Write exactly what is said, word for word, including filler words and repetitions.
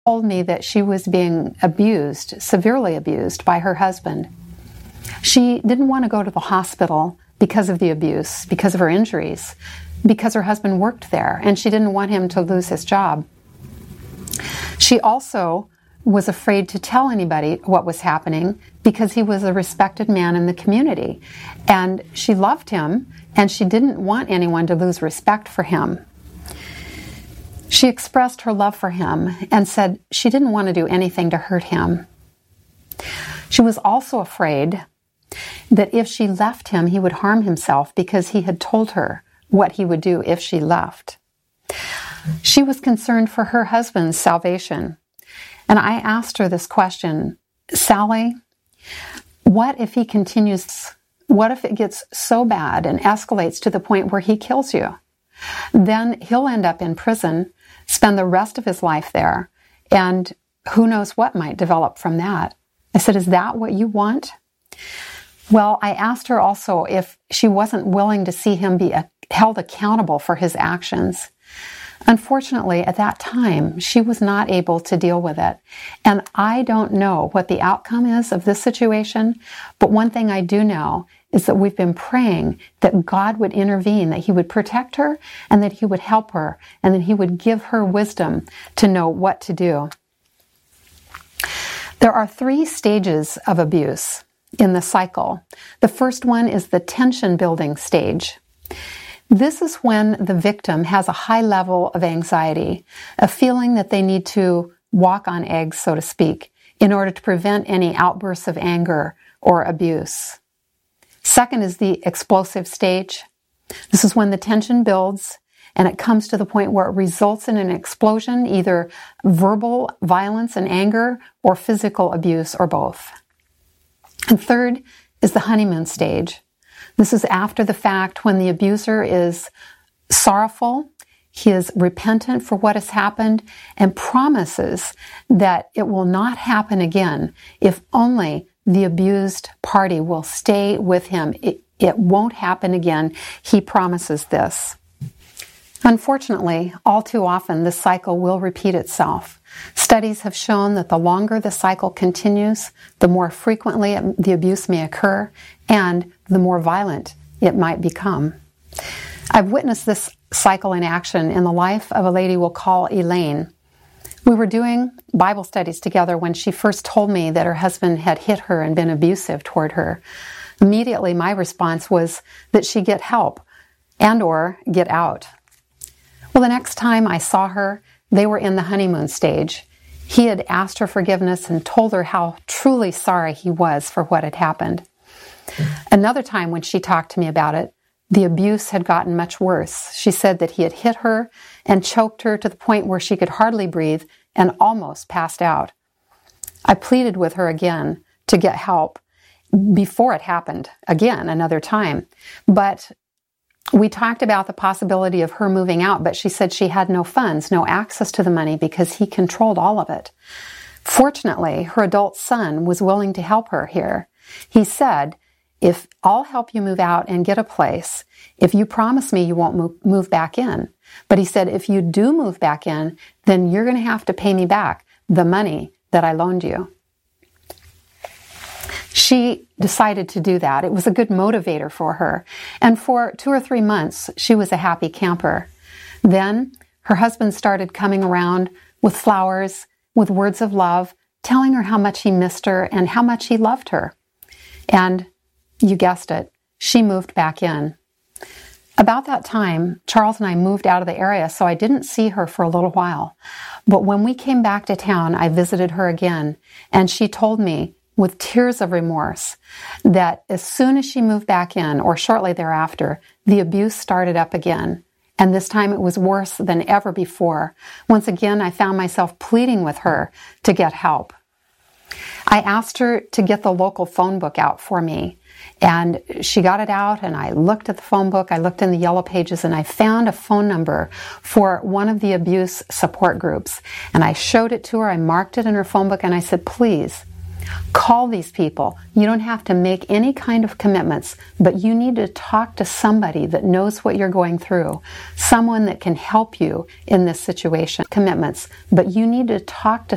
told me that she was being abused, severely abused by her husband. She didn't want to go to the hospital because of the abuse, because of her injuries, because her husband worked there, and she didn't want him to lose his job. She also was afraid to tell anybody what was happening because he was a respected man in the community, and she loved him, and she didn't want anyone to lose respect for him. She expressed her love for him and said she didn't want to do anything to hurt him. She was also afraid that if she left him, he would harm himself because he had told her what he would do if she left. She was concerned for her husband's salvation. And I asked her this question, Sally, what if he continues, what if it gets so bad and escalates to the point where he kills you? Then he'll end up in prison, spend the rest of his life there, and who knows what might develop from that. I said, is that what you want? Well, I asked her also if she wasn't willing to see him be held accountable for his actions. Unfortunately, at that time, she was not able to deal with it. And I don't know what the outcome is of this situation, but one thing I do know is that we've been praying that God would intervene, that he would protect her, and that he would help her, and that he would give her wisdom to know what to do. There are three stages of abuse in the cycle. The first one is the tension building stage. This is when the victim has a high level of anxiety, a feeling that they need to walk on eggs, so to speak, in order to prevent any outbursts of anger or abuse. Second is the explosive stage. This is when the tension builds and it comes to the point where it results in an explosion, either verbal violence and anger or physical abuse or both. And third is the honeymoon stage. This is after the fact when the abuser is sorrowful, he is repentant for what has happened, and promises that it will not happen again if only the abused party will stay with him. It, it won't happen again. He promises this. Unfortunately, all too often, this cycle will repeat itself. Studies have shown that the longer the cycle continues, the more frequently it, the abuse may occur, and the more violent it might become. I've witnessed this cycle in action in the life of a lady we'll call Elaine. We were doing Bible studies together when she first told me that her husband had hit her and been abusive toward her. Immediately, my response was that she get help and or get out. Well, the next time I saw her, they were in the honeymoon stage. He had asked her forgiveness and told her how truly sorry he was for what had happened. Another time when she talked to me about it, the abuse had gotten much worse. She said that he had hit her and choked her to the point where she could hardly breathe and almost passed out. I pleaded with her again to get help before it happened again another time. But we talked about the possibility of her moving out, but she said she had no funds, no access to the money because he controlled all of it. Fortunately, her adult son was willing to help her here. He said, if I'll help you move out and get a place, if you promise me you won't move, move back in. But he said, if you do move back in, then you're going to have to pay me back the money that I loaned you. She decided to do that. It was a good motivator for her. And for two or three months, she was a happy camper. Then her husband started coming around with flowers, with words of love, telling her how much he missed her and how much he loved her. And you guessed it, she moved back in. About that time, Charles and I moved out of the area, so I didn't see her for a little while. But when we came back to town, I visited her again, and she told me with tears of remorse that as soon as she moved back in, or shortly thereafter, the abuse started up again. And this time it was worse than ever before. Once again, I found myself pleading with her to get help. I asked her to get the local phone book out for me. And she got it out, and I looked at the phone book, I looked in the yellow pages, and I found a phone number for one of the abuse support groups. And I showed it to her, I marked it in her phone book, and I said, please, call these people. You don't have to make any kind of commitments, but you need to talk to somebody that knows what you're going through, someone that can help you in this situation. Commitments, but you need to talk to